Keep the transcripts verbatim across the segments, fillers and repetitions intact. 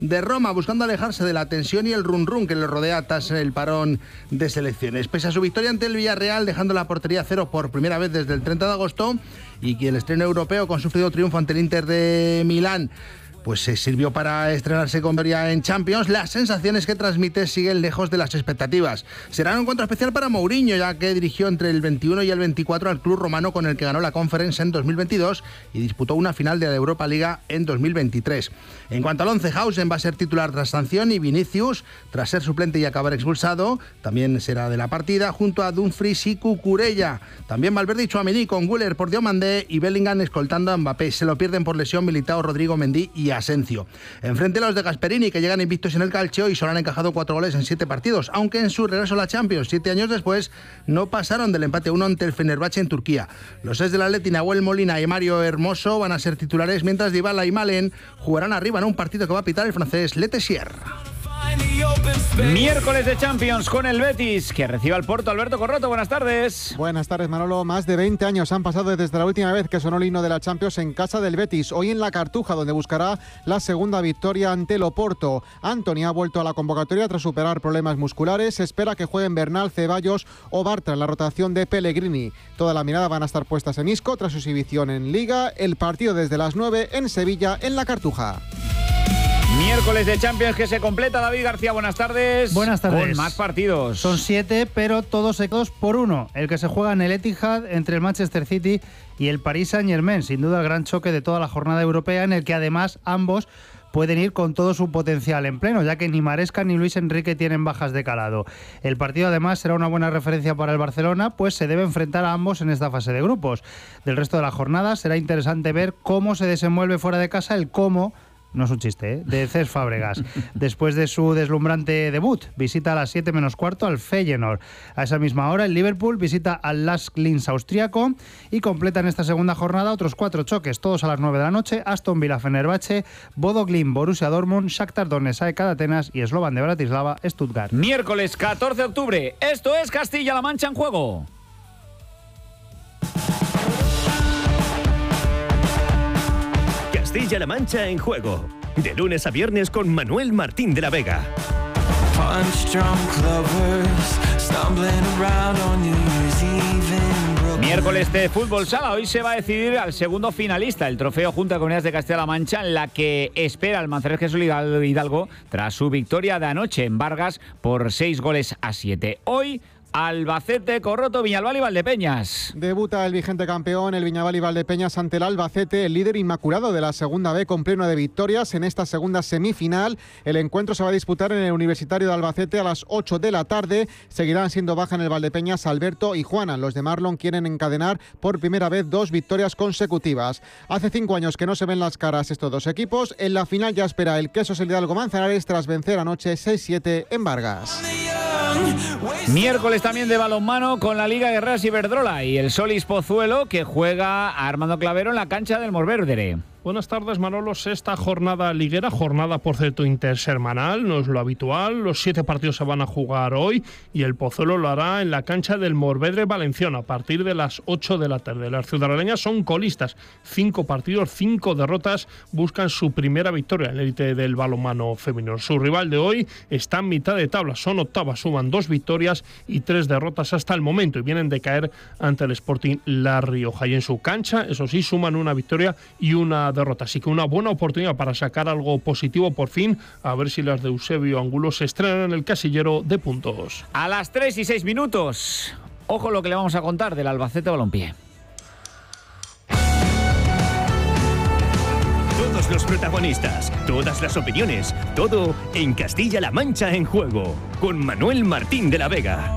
de Roma, buscando alejarse de la tensión y el run run que le rodea tras el parón de selecciones. Pese a su victoria ante el Villarreal, dejando la portería cero por primera vez desde el treinta de agosto, y que el estreno europeo con sufrido triunfo ante el Inter de Milán pues se sirvió para estrenarse con victoria en Champions, las sensaciones que transmite siguen lejos de las expectativas. Será un encuentro especial para Mourinho, ya que dirigió entre el veintiuno y el veinticuatro al club romano, con el que ganó la Conference en dos mil veintidós y disputó una final de la Europa Liga en dos mil veintitrés. En cuanto al once, Hausen va a ser titular tras sanción y Vinicius, tras ser suplente y acabar expulsado, también será de la partida, junto a Dumfries y Cucurella. También Valverde y Tchouaméni, con Güler por Diomandé y Bellingham escoltando a Mbappé. Se lo pierden por lesión Militao, Rodrigo, Mendy y Asencio. Enfrente los de Gasperini, que llegan invictos en el Calcio y solo han encajado cuatro goles en siete partidos, aunque en su regreso a la Champions siete años después no pasaron del empate uno ante el Fenerbahce en Turquía. Los seis del Atleti, Nahuel Molina y Mario Hermoso, van a ser titulares, mientras Dybala y Malen jugarán arriba en un partido que va a pitar el francés Le Tessier. Miércoles de Champions con el Betis, que recibe al Porto. Alberto Corroto, buenas tardes. Buenas tardes, Manolo. Más de veinte años han pasado desde la última vez que sonó el himno de la Champions en casa del Betis, hoy en la Cartuja, donde buscará la segunda victoria ante el Oporto. Antony ha vuelto a la convocatoria tras superar problemas musculares. Se espera que jueguen Bernal, Ceballos o Bartra en la rotación de Pellegrini. Toda la mirada van a estar puestas en Isco tras su exhibición en Liga. El partido desde las nueve en Sevilla, en la Cartuja. Miércoles de Champions que se completa. David García, buenas tardes. Buenas tardes. Con más partidos. Son siete, pero todos seguidos por uno. El que se juega en el Etihad entre el Manchester City y el Paris Saint-Germain. Sin duda el gran choque de toda la jornada europea, en el que además ambos pueden ir con todo su potencial en pleno, ya que ni Maresca ni Luis Enrique tienen bajas de calado. El partido además será una buena referencia para el Barcelona, pues se debe enfrentar a ambos en esta fase de grupos. Del resto de la jornada será interesante ver cómo se desenvuelve fuera de casa el cómo. No es un chiste, ¿eh? De Cesc Fábregas. Después de su deslumbrante debut, visita a las siete menos cuarto al Feyenoord. A esa misma hora, el Liverpool visita al Lask Linz austriaco y completa en esta segunda jornada otros cuatro choques, todos a las nueve de la noche: Aston Villa Fenerbahce, Bodo Glimt Borussia Dortmund, Shakhtar Donetsk A E K de Atenas y Slovan de Bratislava Stuttgart. Miércoles catorce de octubre, esto es Castilla-La Mancha en juego. Castilla-La Mancha en juego, de lunes a viernes con Manuel Martín de la Vega. Miércoles de fútbol sala, hoy se va a decidir al segundo finalista, el trofeo Junta de Comunidades de Castilla-La Mancha, en la que espera el Manzanares Jesús Hidalgo tras su victoria de anoche en Vargas por seis goles a siete. Hoy Albacete, Corroto, Viñalbal y Valdepeñas. Debuta el vigente campeón, el Viñalbal y Valdepeñas, ante el Albacete, el líder inmaculado de la segunda B, con pleno de victorias en esta segunda semifinal. El encuentro se va a disputar en el Universitario de Albacete a las ocho de la tarde. Seguirán siendo baja en el Valdepeñas Alberto y Juana. Los de Marlon quieren encadenar por primera vez dos victorias consecutivas. Hace cinco años que no se ven las caras estos dos equipos. En la final ya espera el Quesos el Hidalgo Manzanares tras vencer anoche seis siete en Vargas. Miércoles también de balonmano con la Liga Guerreras Iberdrola y el Solís Pozuelo, que juega a Armando Clavero en la cancha del Morvedre. Buenas tardes, Manolo. Sexta jornada liguera, jornada por cierto intersemanal, no es lo habitual. Los siete partidos se van a jugar hoy y el Pozuelo lo hará en la cancha del Morvedre Valenciano a partir de las ocho de la tarde. Las ciudadaneñas son colistas, cinco partidos, cinco derrotas, buscan su primera victoria en el élite del balonmano femenino. Su rival de hoy está en mitad de tabla, son octavas, suman dos victorias y tres derrotas hasta el momento y vienen de caer ante el Sporting La Rioja. Y en su cancha, eso sí, suman una victoria y una derrota, así que una buena oportunidad para sacar algo positivo por fin, a ver si las de Eusebio Angulo se estrenan en el casillero de puntos. A las tres y seis minutos, ojo lo que le vamos a contar del Albacete Balompié. Todos los protagonistas, todas las opiniones, todo en Castilla-La Mancha en juego, con Manuel Martín de la Vega.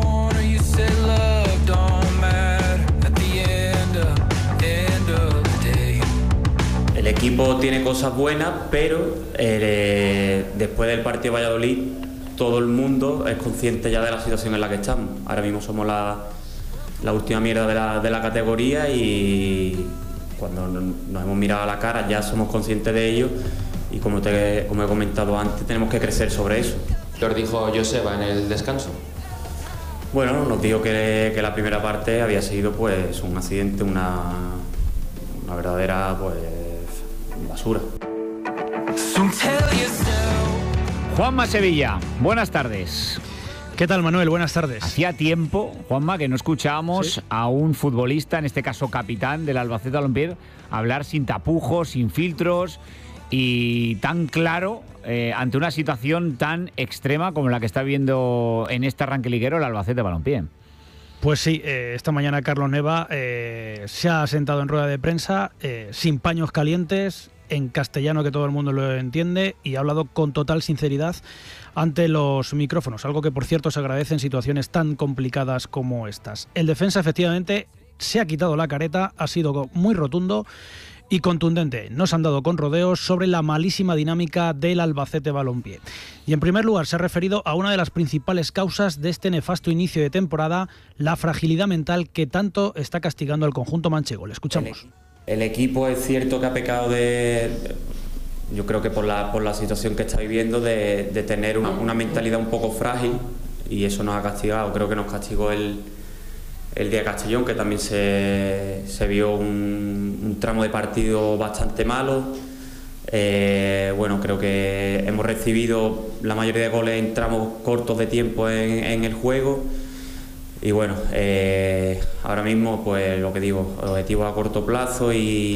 El equipo tiene cosas buenas, pero eh, después del partido de Valladolid todo el mundo es consciente ya de la situación en la que estamos. Ahora mismo somos la, la última mierda de la, de la categoría y cuando nos hemos mirado a la cara ya somos conscientes de ello y como, te, como he comentado antes, tenemos que crecer sobre eso. ¿Lo dijo Joseba en el descanso? Bueno, nos dijo que, que la primera parte había sido pues un accidente, una, una verdadera pues basura. Juanma Sevilla, buenas tardes. ¿Qué tal, Manuel? Buenas tardes. Hacía tiempo, Juanma, que no escuchábamos ¿Sí? a un futbolista, en este caso capitán del Albacete Balompié, hablar sin tapujos, sin filtros y tan claro eh, ante una situación tan extrema como la que está viviendo en este arranque liguero el Albacete Balompié. Pues sí, eh, esta mañana Carlos Neva eh, se ha sentado en rueda de prensa eh, sin paños calientes, en castellano que todo el mundo lo entiende, y ha hablado con total sinceridad ante los micrófonos, algo que por cierto se agradece en situaciones tan complicadas como estas. El defensa efectivamente se ha quitado la careta, ha sido muy rotundo y contundente. No se han dado con rodeos sobre la malísima dinámica del Albacete Balompié. Y en primer lugar se ha referido a una de las principales causas de este nefasto inicio de temporada, la fragilidad mental que tanto está castigando al conjunto manchego. Le escuchamos. El equipo es cierto que ha pecado de, yo creo que por la, por la situación que está viviendo, de, de tener una, una mentalidad un poco frágil, y eso nos ha castigado. Creo que nos castigó el, el día de Castellón, que también se, se vio un, un tramo de partido bastante malo. Eh, bueno, creo que hemos recibido la mayoría de goles en tramos cortos de tiempo en, en el juego. Y bueno, eh, ahora mismo, pues lo que digo, objetivos a corto plazo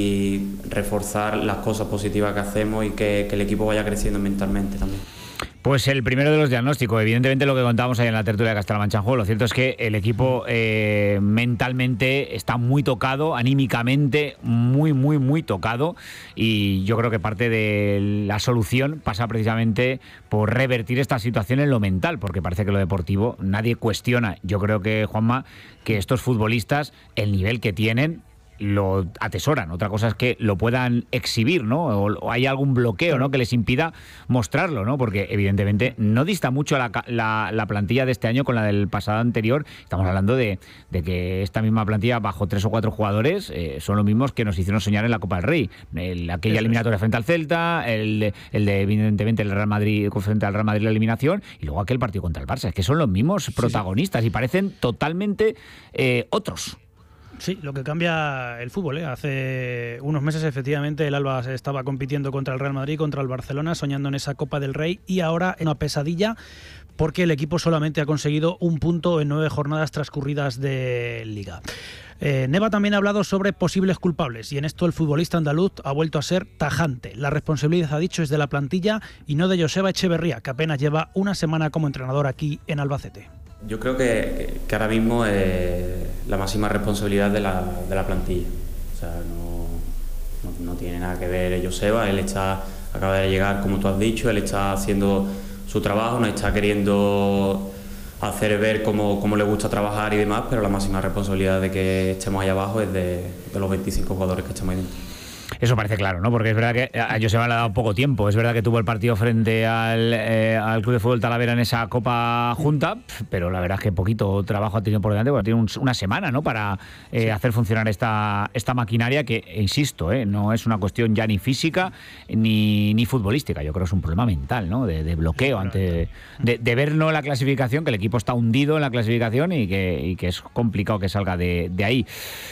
y reforzar las cosas positivas que hacemos y que, que el equipo vaya creciendo mentalmente también. Pues el primero de los diagnósticos, evidentemente lo que contábamos ahí en la tertulia de Castilla-La Mancha en Juego, lo cierto es que el equipo eh, mentalmente está muy tocado, anímicamente muy, muy, muy tocado, y yo creo que parte de la solución pasa precisamente por revertir esta situación en lo mental, porque parece que lo deportivo nadie cuestiona. Yo creo que, Juanma, que estos futbolistas, el nivel que tienen, lo atesoran. Otra cosa es que lo puedan exhibir, ¿no? O, o hay algún bloqueo, ¿no?, que les impida mostrarlo, ¿no? Porque evidentemente no dista mucho la, la, la plantilla de este año con la del pasado anterior. Estamos hablando de, de que esta misma plantilla, bajo tres o cuatro jugadores, eh, son los mismos que nos hicieron soñar en la Copa del Rey. El, aquella Eso eliminatoria es. frente al Celta, el de, el de evidentemente el Real Madrid frente al Real Madrid, la eliminación, y luego aquel partido contra el Barça. Es que son los mismos sí, protagonistas sí. y parecen totalmente eh, otros. Sí, lo que cambia el fútbol, ¿eh? Hace unos meses efectivamente el Alba estaba compitiendo contra el Real Madrid, contra el Barcelona, soñando en esa Copa del Rey, y ahora en una pesadilla porque el equipo solamente ha conseguido un punto en nueve jornadas transcurridas de Liga. Eh, Neva también ha hablado sobre posibles culpables, y en esto el futbolista andaluz ha vuelto a ser tajante. La responsabilidad, ha dicho, es de la plantilla y no de Joseba Echeverría, que apenas lleva una semana como entrenador aquí en Albacete. Yo creo que, que ahora mismo es la máxima responsabilidad de la, de la plantilla. O sea, no, no, no tiene nada que ver Joseba. Él está, acaba de llegar, como tú has dicho, él está haciendo su trabajo, nos está queriendo hacer ver cómo, cómo le gusta trabajar y demás, pero la máxima responsabilidad de que estemos ahí abajo es de, de los veinticinco jugadores que estamos ahí dentro. Eso parece claro, ¿no? Porque es verdad que a Joseba le ha dado poco tiempo. Es verdad que tuvo el partido frente al, eh, al Club de Fútbol Talavera en esa Copa Junta, pero la verdad es que poquito trabajo ha tenido por delante. Bueno, tiene un, una semana, ¿no?, para eh, sí. hacer funcionar esta, esta maquinaria que, insisto, eh, no es una cuestión ya ni física ni, ni futbolística. Yo creo que es un problema mental, ¿no?, de, de bloqueo, ante de, de ver no la clasificación, que el equipo está hundido en la clasificación y que, y que es complicado que salga de, de ahí.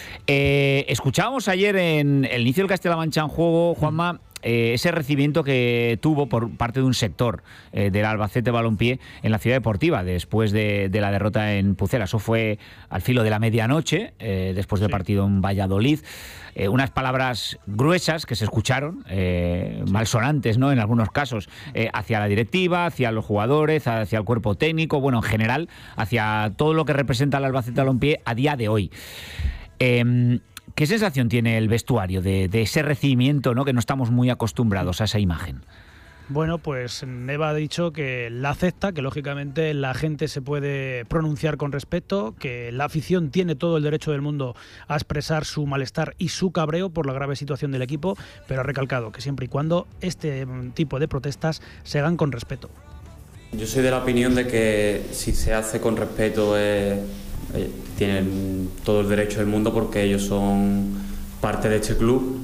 Eh, escuchábamos ayer en el inicio del Castilla-La Mancha en Juego, Juanma, eh, ese recibimiento que tuvo por parte de un sector eh, del Albacete Balompié en la Ciudad Deportiva después de, de la derrota en Pucela. Eso fue al filo de la medianoche, eh, después del sí. partido en Valladolid. Eh, unas palabras gruesas que se escucharon, eh, sí. malsonantes, ¿no?, en algunos casos, eh, hacia la directiva, hacia los jugadores, hacia el cuerpo técnico, bueno, en general, hacia todo lo que representa el Albacete Balompié a día de hoy. Eh, ¿Qué sensación tiene el vestuario de, de ese recibimiento, ¿no?, que no estamos muy acostumbrados a esa imagen? Bueno, pues Neva ha dicho que la acepta, que lógicamente la gente se puede pronunciar con respeto, que la afición tiene todo el derecho del mundo a expresar su malestar y su cabreo por la grave situación del equipo, pero ha recalcado que siempre y cuando este tipo de protestas se hagan con respeto. Yo soy de la opinión de que si se hace con respeto eh, eh, tienen todo el derecho del mundo, porque ellos son parte de este club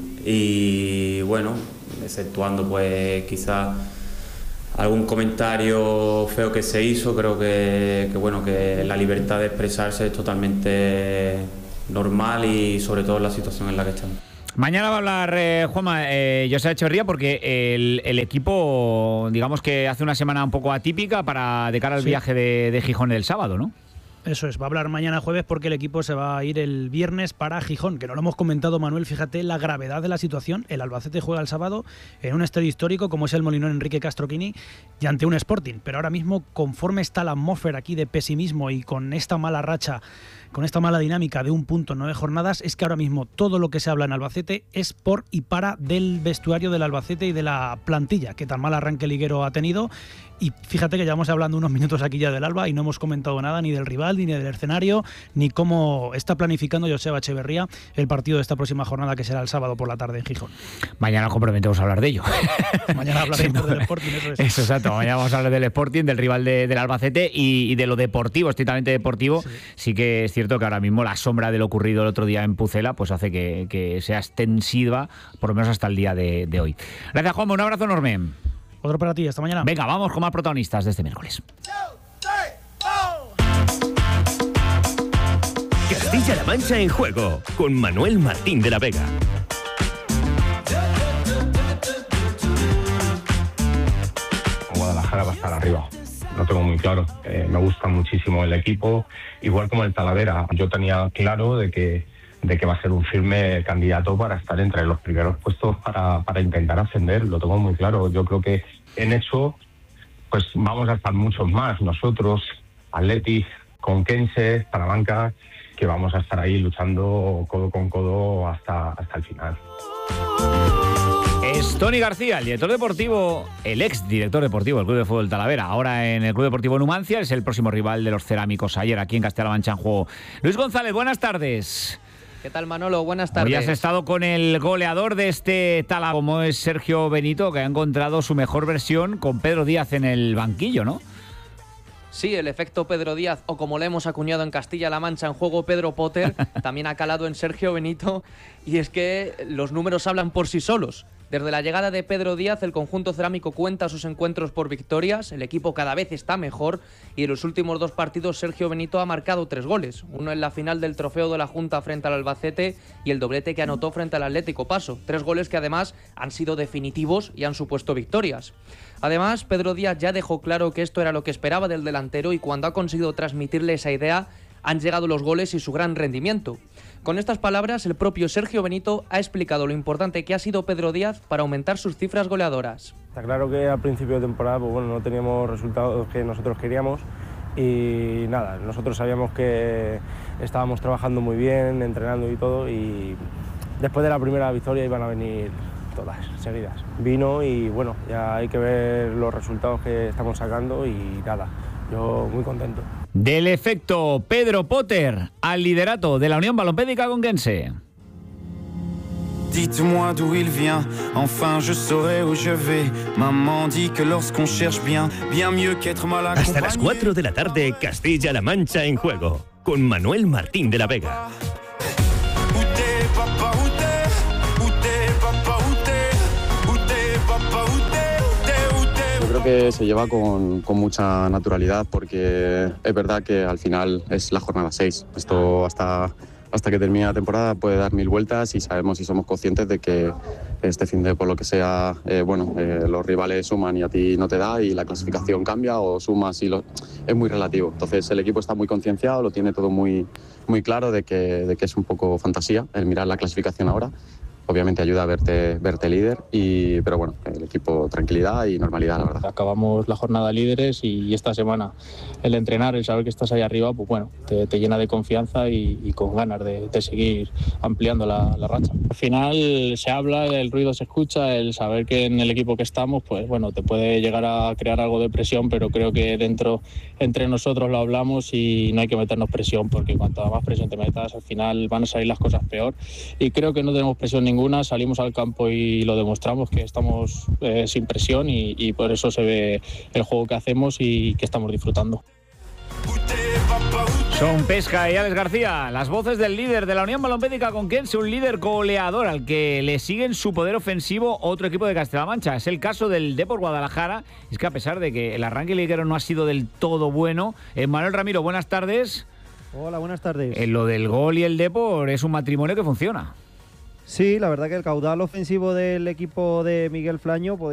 y bueno, exceptuando pues quizás algún comentario feo que se hizo, creo que, que bueno, que la libertad de expresarse es totalmente normal y sobre todo en la situación en la que estamos. Mañana va a hablar eh, Juanma, eh, José Echeverría, porque el, el equipo, digamos que hace una semana un poco atípica para de cara al sí. viaje de, de Gijón el sábado, ¿no? Eso es, va a hablar mañana jueves porque el equipo se va a ir el viernes para Gijón, que no lo hemos comentado, Manuel, fíjate la gravedad de la situación. El Albacete juega el sábado en un estadio histórico como es el Molinón Enrique Castroquini y ante un Sporting, pero ahora mismo, conforme está la atmósfera aquí de pesimismo y con esta mala racha, con esta mala dinámica de un punto en nueve jornadas, es que ahora mismo todo lo que se habla en Albacete es por y para del vestuario del Albacete y de la plantilla, que tan mal arranque liguero ha tenido. Y fíjate que llevamos hablando unos minutos aquí ya del Alba y no hemos comentado nada ni del rival, ni del escenario, ni cómo está planificando Joseba Echeverría el partido de esta próxima jornada, que será el sábado por la tarde en Gijón. Mañana nos comprometemos a hablar de ello. Mañana hablaremos sí, no, del Sporting, eso es. Eso, exacto. Mañana vamos a hablar del Sporting, del rival de, del Albacete y, y de lo deportivo, estrictamente deportivo. Sí. sí que es cierto que ahora mismo la sombra de lo ocurrido el otro día en Pucela pues hace que, que sea extensiva, por lo menos hasta el día de, de hoy. Gracias, Juanma. Un abrazo enorme. Otro para ti, hasta mañana. Venga, vamos con más protagonistas de este miércoles. Castilla-La Mancha en juego, con Manuel Martín de la Vega. Guadalajara va a estar arriba, lo tengo muy claro. Eh, me gusta muchísimo el equipo, igual como el Talavera. Yo tenía claro de que de que va a ser un firme candidato para estar entre los primeros puestos para, para intentar ascender, lo tengo muy claro. Yo creo que en eso pues vamos a estar muchos más, nosotros, Athletic, Conquense, Salamanca, que vamos a estar ahí luchando codo con codo hasta, hasta el final. Es Toni García, el director deportivo, el ex director deportivo del Club de Fútbol Talavera, ahora en el Club Deportivo Numancia, es el próximo rival de los cerámicos ayer aquí en Castilla-La Mancha en juego. Luis González, buenas tardes. ¿Qué tal, Manolo? Buenas tardes. Hoy has estado con el goleador de este Talavera, como es Sergio Benito, que ha encontrado su mejor versión con Pedro Díaz en el banquillo, ¿no? Sí, el efecto Pedro Díaz, o como le hemos acuñado en Castilla-La Mancha en juego, Pedro Potter, también ha calado en Sergio Benito, y es que los números hablan por sí solos. Desde la llegada de Pedro Díaz, el conjunto cerámico cuenta sus encuentros por victorias, el equipo cada vez está mejor y en los últimos dos partidos Sergio Benito ha marcado tres goles, uno en la final del Trofeo de la Junta frente al Albacete y el doblete que anotó frente al Atlético Paso, tres goles que además han sido definitivos y han supuesto victorias. Además, Pedro Díaz ya dejó claro que esto era lo que esperaba del delantero y cuando ha conseguido transmitirle esa idea, han llegado los goles y su gran rendimiento. Con estas palabras, el propio Sergio Benito ha explicado lo importante que ha sido Pedro Díaz para aumentar sus cifras goleadoras. Está claro que al principio de temporada pues bueno, no teníamos resultados que nosotros queríamos y nada, nosotros sabíamos que estábamos trabajando muy bien, entrenando y todo, y después de la primera victoria iban a venir todas seguidas. Vino y bueno, ya hay que ver los resultados que estamos sacando y nada, yo muy contento. Del efecto Pedro Potter al liderato de la Unión Balompédica Conquense. Dites-moi d'où il vient, enfin je saurai où je vais. Maman dit que lorsqu'on cherche bien, bien mieux qu'être mal accompagné. Hasta las cuatro de la tarde, Castilla-La Mancha en juego, con Manuel Martín de la Vega. Creo que se lleva con, con mucha naturalidad porque es verdad que al final es la jornada seis. Esto hasta, hasta que termine la temporada puede dar mil vueltas y sabemos y somos conscientes de que este fin de por lo que sea, eh, bueno, eh, los rivales suman y a ti no te da y la clasificación cambia o sumas y lo, es muy relativo. Entonces el equipo está muy concienciado, lo tiene todo muy, muy claro de que, de que es un poco fantasía el mirar la clasificación ahora. Obviamente ayuda a verte, verte líder, y, pero bueno, el equipo tranquilidad y normalidad, la verdad. Acabamos la jornada líderes y esta semana el entrenar, el saber que estás ahí arriba, pues bueno, te, te llena de confianza y, y con ganas de, de seguir ampliando la, la racha. Al final se habla, el ruido se escucha, el saber que en el equipo que estamos, pues bueno, te puede llegar a crear algo de presión, pero creo que dentro, entre nosotros lo hablamos y no hay que meternos presión, porque cuanto más presión te metas, al final van a salir las cosas peor, y creo que no tenemos presión ninguna. Una, salimos al campo y lo demostramos que estamos eh, sin presión y, y por eso se ve el juego que hacemos y que estamos disfrutando. Son Pesca y Alex García, las voces del líder de la Unión Balompédica Conquense, un líder goleador al que le siguen su poder ofensivo otro equipo de Castilla-La Mancha. Es el caso del Depor Guadalajara. Es que a pesar de que el arranque liguero no ha sido del todo bueno, eh, Manuel Ramiro, buenas tardes. Hola, buenas tardes. Eh, lo del gol y el Depor es un matrimonio que funciona. Sí, la verdad que el caudal ofensivo del equipo de Miguel Flaño